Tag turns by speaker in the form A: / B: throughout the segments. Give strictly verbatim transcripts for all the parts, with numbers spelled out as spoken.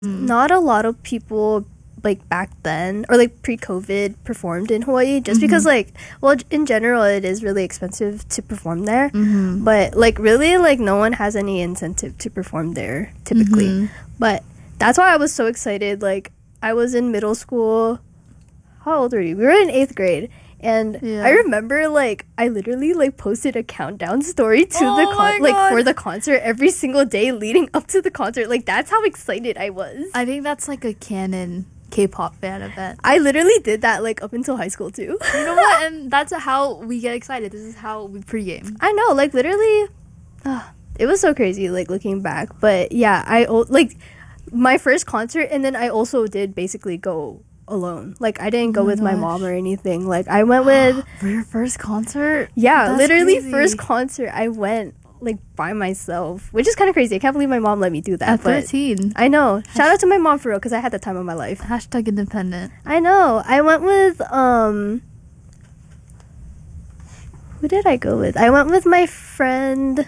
A: not a lot of people like back then or like pre-COVID performed in Hawaii just mm-hmm. because like well in general it is really expensive to perform there mm-hmm. but like really like no one has any incentive to perform there typically mm-hmm. but that's why I was so excited. Like I was in middle school. How old are you? We were in eighth grade. And yeah. I remember, like, I literally, like, posted a countdown story to
B: oh
A: the con- like,
B: God.
A: for the concert every single day leading up to the concert. Like, that's how excited I was.
B: I think that's, like, a canon K-pop fan event.
A: I literally did that, like, up until high school, too.
B: You know what? And that's how we get excited. This is how we pregame.
A: I know, like, literally, uh, it was so crazy, like, looking back. But, yeah, I, like, my first concert, and then I also did basically go alone. Like I didn't go oh with gosh. my mom or anything. Like I went with
B: for your first concert.
A: Yeah,
B: That's
A: literally
B: crazy.
A: First concert I went like by myself, which is kind of crazy. I can't believe my mom let me do that.
B: At thirteen.
A: I know. Shout out to my mom for real because I had the time of my life.
B: Hashtag independent.
A: I know. I went with um. Who did I go with? I went with my friend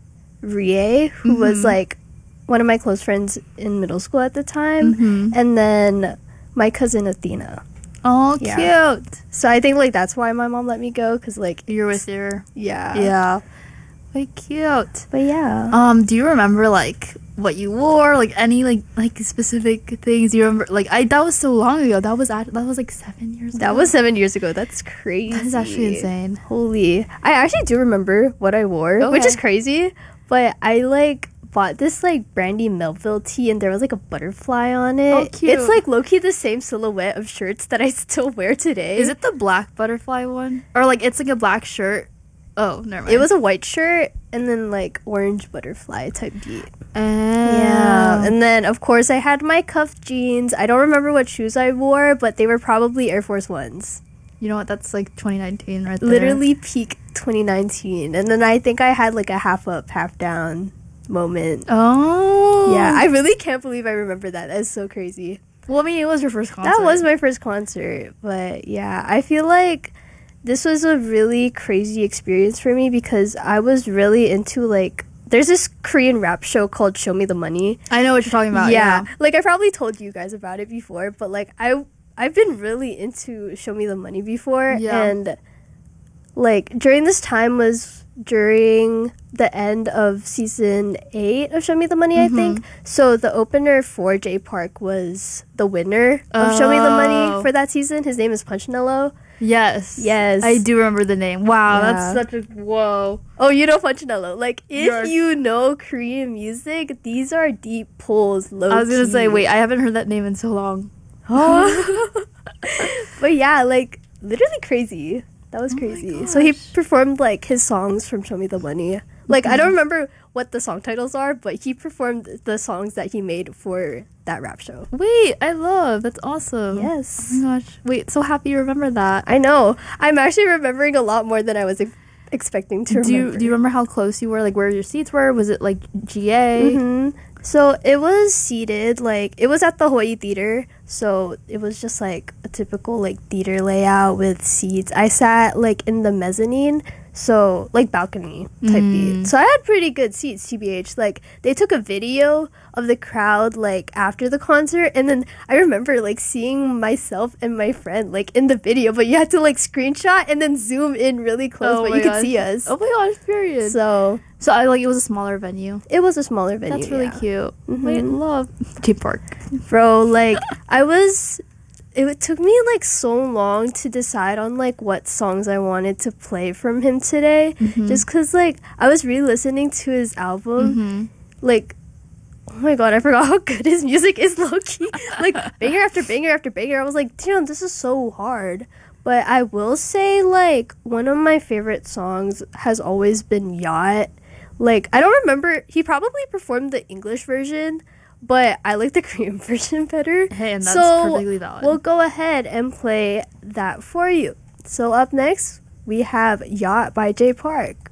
A: Rie, who mm-hmm. was like one of my close friends in middle school at the time, mm-hmm. and then my cousin Athena.
B: Oh, yeah. Cute.
A: So I think like that's why my mom let me go because like
B: you're with your
A: yeah
B: yeah. Very cute.
A: But yeah.
B: Um, do you remember like what you wore? Like any like like specific things you remember? Like I that was so long ago. That was at, that was like seven years.
A: That
B: ago.
A: was seven years ago. That's crazy.
B: That is actually insane.
A: Holy! I actually do remember what I wore, okay. which is crazy. But I like. bought this like Brandy Melville tee and there was like a butterfly on it.
B: Oh, cute.
A: It's like low-key the same silhouette of shirts that I still wear today.
B: Is it the black butterfly one? Or like it's like a black shirt? Oh, never mind.
A: It was a white shirt and then like orange butterfly type beat.
B: Oh.
A: Yeah. And then of course I had my cuffed jeans. I don't remember what shoes I wore, but they were probably Air Force Ones.
B: You know what? That's like twenty nineteen right there.
A: Literally peak twenty nineteen. And then I think I had like a half up, half down moment.
B: Oh.
A: Yeah, I really can't believe I remember that. That's so crazy.
B: Well, I mean, it was your first concert.
A: That was my first concert. But yeah, I feel like this was a really crazy experience for me because I was really into like there's this Korean rap show called Show Me the Money.
B: I know what you're talking about. Yeah.
A: yeah. Like I probably told you guys about it before, but like I I've been really into Show Me the Money before
B: yeah.
A: and like during this time was during the end of season eight of Show Me the Money, mm-hmm. I think. So the opener for Jay Park was the winner of oh. Show Me the Money for that season. His name is Punchinello.
B: Yes.
A: Yes.
B: I do remember the name. Wow,
A: yeah.
B: that's such a whoa.
A: Oh, you know Punchinello. Like, if
B: You're...
A: you know Korean music, these are deep pulls, low
B: I was going to
A: key.
B: say, wait, I haven't heard that name in so long.
A: Oh. But yeah, like, literally crazy. That was
B: oh
A: crazy. So he performed like his songs from Show Me the Money. Like mm-hmm. I don't remember what the song titles are, but he performed the songs that he made for that rap show.
B: Wait, I love. That's awesome.
A: Yes.
B: Oh my gosh. Wait, so happy you remember that.
A: I know. I'm actually remembering a lot more than I was ex- expecting to
B: do
A: remember.
B: You, do you remember how close you were? Like where your seats were? Was it like G A?
A: Mm-hmm. So it was seated, like, it was at the Hawaii Theater, so it was just, like, a typical, like, theater layout with seats. I sat, like, in the mezzanine, so, like, balcony type mm. beat. So I had pretty good seats, T B H. Like, they took a video of the crowd, like, after the concert, and then I remember, like, seeing myself and my friend, like, in the video, but you had to, like, screenshot and then zoom in really close,
B: oh
A: but you
B: gosh.
A: could see us.
B: Oh my gosh, period.
A: So...
B: So I like it was a smaller venue.
A: It was a smaller venue.
B: That's really
A: yeah.
B: cute.
A: Mm-hmm.
B: Wait, love Jay Park.
A: Bro, like I was it took me like so long to decide on like what songs I wanted to play from him today. Mm-hmm. Just cuz like I was re-listening to his album. Mm-hmm. Like oh my god, I forgot how good his music is, low-key. Like banger after banger after banger. I was like, damn, this is so hard. But I will say like one of my favorite songs has always been Yacht. Like, I don't remember, he probably performed the English version, but I like the Korean version better.
B: Hey, and that's
A: so
B: perfectly valid.
A: We'll go ahead and play that for you. So up next, we have Yacht by Jay Park.